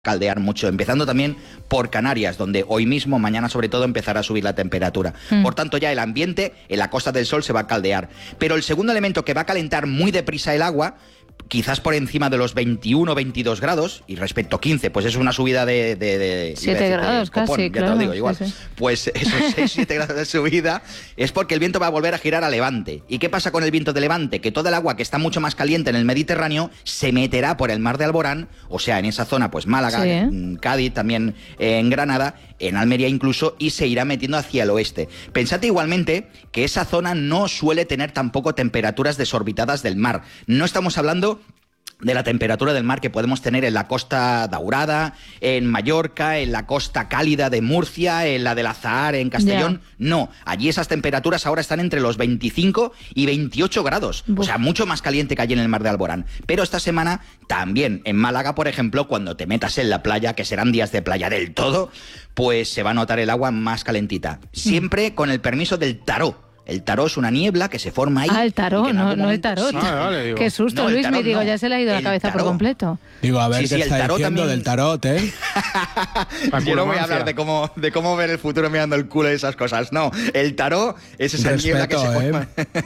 caldear mucho, empezando también por Canarias, donde hoy mismo, mañana sobre todo, empezará a subir la temperatura. Por tanto, ya el ambiente en la Costa del Sol se va a caldear. Pero el segundo elemento que va a calentar muy deprisa el agua, quizás por encima de los 21 o 22 grados, y respecto a 15, pues es una subida de 7 grados copón, casi, ya claro. te lo digo igual. Sí. Pues esos 6-7 grados de subida es porque el viento va a volver a girar a levante. ¿Y qué pasa con el viento de levante? Que toda el agua que está mucho más caliente en el Mediterráneo se meterá por el mar de Alborán, o sea, en esa zona, pues Málaga, Cádiz, también en Granada, en Almería incluso, y se irá metiendo hacia el oeste. Pensad igualmente que esa zona no suele tener tampoco temperaturas desorbitadas del mar. No estamos hablando de la temperatura del mar que podemos tener en la Costa Daurada, en Mallorca, en la costa cálida de Murcia, en la del Azahar, en Castellón. No, allí esas temperaturas ahora están entre los 25 y 28 grados. O sea, mucho más caliente que allí en el mar de Alborán. Pero esta semana también en Málaga, por ejemplo, cuando te metas en la playa, que serán días de playa del todo, pues se va a notar el agua más calentita. Siempre con el permiso del taró. El taró es una niebla que se forma ahí. Ah, el taró, no el tarot. Sí. Vale, digo. Qué susto, No, Luis, tarot me digo, no. ya se le ha ido la cabeza tarot. por completo. Digo, a ver Sí, qué el está tarot diciendo también. del tarot, ¿eh? Yo no voy a hablar de cómo ver el futuro mirando el culo y esas cosas. No, el tarot es esa niebla que se forma.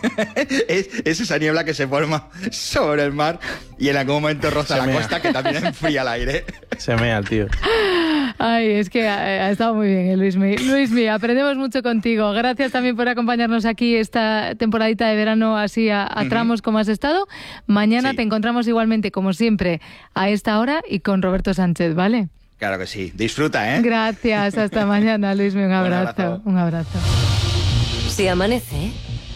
Es esa niebla que se forma sobre el mar y en algún momento roza la costa, que también enfría el aire. Se mea el tío. Ay, es que ha estado muy bien, Luismi. Luismi, aprendemos mucho contigo. Gracias también por acompañarnos aquí esta temporadita de verano así a tramos como has estado. Mañana te encontramos igualmente, como siempre, a esta hora y con Roberto Sánchez, ¿vale? Claro que sí. Disfruta, ¿eh? Gracias, hasta mañana, Luismi. Un abrazo. Un abrazo. Si amanece,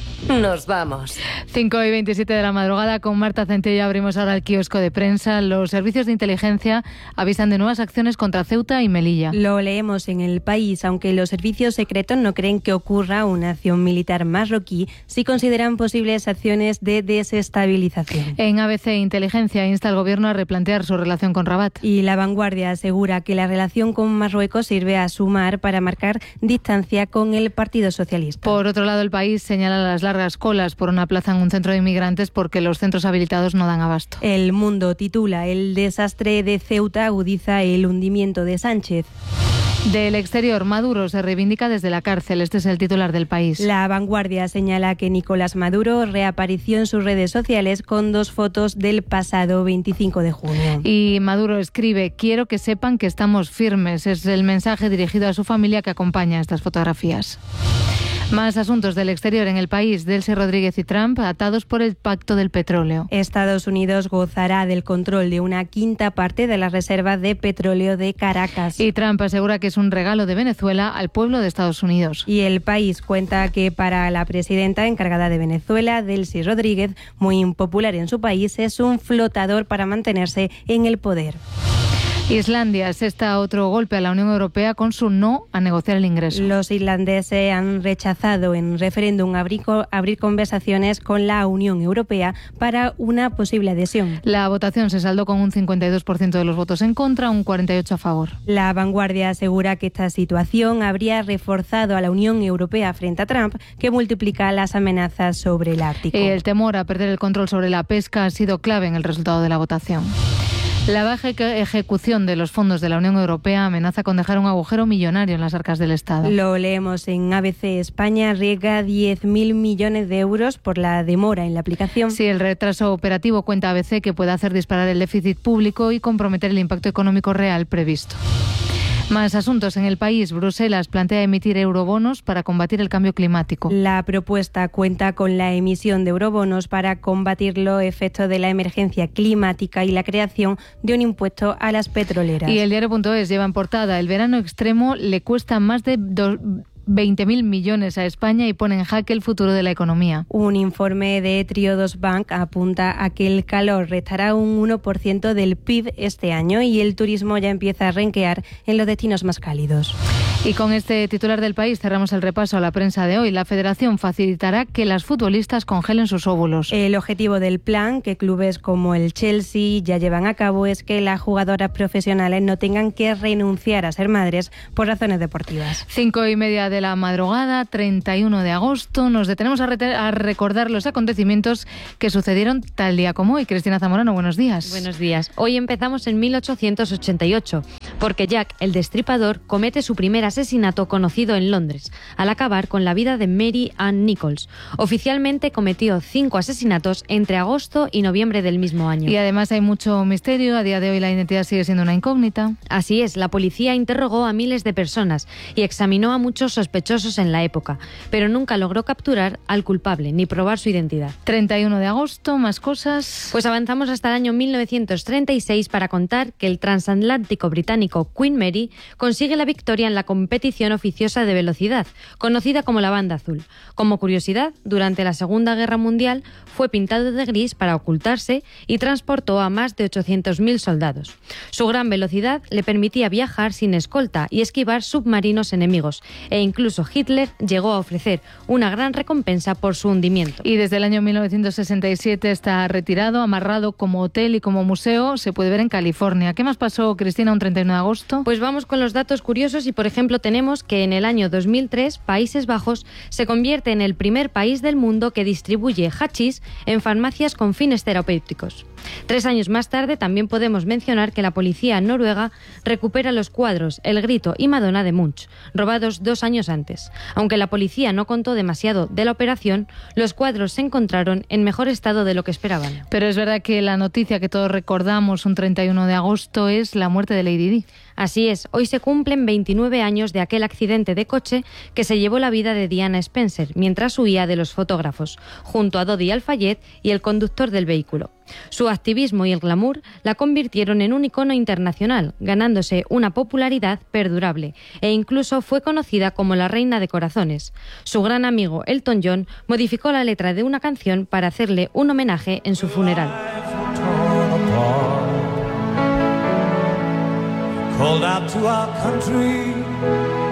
nos vamos. 5:27 de la madrugada, con Marta Centella abrimos ahora el kiosco de prensa. Los servicios de inteligencia avisan de nuevas acciones contra Ceuta y Melilla. Lo leemos en El País, aunque los servicios secretos no creen que ocurra una acción militar marroquí, sí consideran posibles acciones de desestabilización. En ABC, Inteligencia insta al gobierno a replantear su relación con Rabat. Y La Vanguardia asegura que la relación con Marruecos sirve a sumar para marcar distancia con el Partido Socialista. Por otro lado, El País señala las largas colas por una plaza en un centro de inmigrantes porque los centros habilitados no dan abasto. El Mundo titula: el desastre de Ceuta agudiza el hundimiento de Sánchez. Del exterior, Maduro se reivindica desde la cárcel. Este es el titular del País. La Vanguardia señala que Nicolás Maduro reapareció en sus redes sociales con 2 fotos del pasado 25 de junio. Y Maduro escribe: quiero que sepan que estamos firmes. Es el mensaje dirigido a su familia que acompaña estas fotografías. Más asuntos del exterior en el País. Delcy Rodríguez y Trump atados por el pacto del petróleo. Estados Unidos gozará del control de una quinta parte de las reservas de petróleo de Caracas. Y Trump asegura que es un regalo de Venezuela al pueblo de Estados Unidos. Y El País cuenta que para la presidenta encargada de Venezuela, Delcy Rodríguez, muy impopular en su país, es un flotador para mantenerse en el poder. Islandia asesta otro golpe a la Unión Europea con su no a negociar el ingreso. Los islandeses han rechazado en referéndum abrir conversaciones con la Unión Europea para una posible adhesión. La votación se saldó con un 52% de los votos en contra, un 48% a favor. La Vanguardia asegura que esta situación habría reforzado a la Unión Europea frente a Trump, que multiplica las amenazas sobre el Ártico. El temor a perder el control sobre la pesca ha sido clave en el resultado de la votación. La baja ejecución de los fondos de la Unión Europea amenaza con dejar un agujero millonario en las arcas del Estado. Lo leemos en ABC. España riega 10.000 millones de euros por la demora en la aplicación. Sí, el retraso operativo, cuenta ABC, que puede hacer disparar el déficit público y comprometer el impacto económico real previsto. Más asuntos en el País. Bruselas plantea emitir eurobonos para combatir el cambio climático. La propuesta cuenta con la emisión de eurobonos para combatir los efectos de la emergencia climática y la creación de un impuesto a las petroleras. Y el diario.es lleva en portada: el verano extremo le cuesta más de 20.000 millones a España y pone en jaque el futuro de la economía. Un informe de Triodos Bank apunta a que el calor restará un 1% del PIB este año y el turismo ya empieza a renquear en los destinos más cálidos. Y con este titular del País cerramos el repaso a la prensa de hoy. La Federación facilitará que las futbolistas congelen sus óvulos. El objetivo del plan, que clubes como el Chelsea ya llevan a cabo, es que las jugadoras profesionales no tengan que renunciar a ser madres por razones deportivas. 5:30 de la madrugada, 31 de agosto. Nos detenemos a recordar los acontecimientos que sucedieron tal día como hoy. Cristina Zamorano, buenos días. Buenos días. Hoy empezamos en 1888, porque Jack, el Destripador, comete su primer asesinato conocido en Londres, al acabar con la vida de Mary Ann Nichols. Oficialmente cometió 5 asesinatos entre agosto y noviembre del mismo año. Y además hay mucho misterio. A día de hoy la identidad sigue siendo una incógnita. Así es, la policía interrogó a miles de personas y examinó a muchos sospechosos en la época, pero nunca logró capturar al culpable ni probar su identidad. 31 de agosto, más cosas. Pues avanzamos hasta el año 1936 para contar que el transatlántico británico Queen Mary consigue la victoria en la competición oficiosa de velocidad, conocida como la Banda Azul. Como curiosidad, durante la Segunda Guerra Mundial fue pintado de gris para ocultarse y transportó a más de 800.000 soldados. Su gran velocidad le permitía viajar sin escolta y esquivar submarinos enemigos, e incluso Hitler llegó a ofrecer una gran recompensa por su hundimiento. Y desde el año 1967 está retirado, amarrado como hotel y como museo. Se puede ver en California. ¿Qué más pasó, Cristina, un 31 de agosto? Pues vamos con los datos curiosos y, por ejemplo, tenemos que en el año 2003 Países Bajos se convierte en el primer país del mundo que distribuye hachís en farmacias con fines terapéuticos. 3 años más tarde también podemos mencionar que la policía noruega recupera los cuadros El Grito y Madonna de Munch, robados 2 años antes. Aunque la policía no contó demasiado de la operación, los cuadros se encontraron en mejor estado de lo que esperaban. Pero es verdad que la noticia que todos recordamos un 31 de agosto es la muerte de Lady Di. Así es, hoy se cumplen 29 años de aquel accidente de coche que se llevó la vida de Diana Spencer mientras huía de los fotógrafos, junto a Dodi Al-Fayed y el conductor del vehículo. Su activismo y el glamour la convirtieron en un icono internacional, ganándose una popularidad perdurable, e incluso fue conocida como la Reina de Corazones. Su gran amigo Elton John modificó la letra de una canción para hacerle un homenaje en su funeral. Called out to our country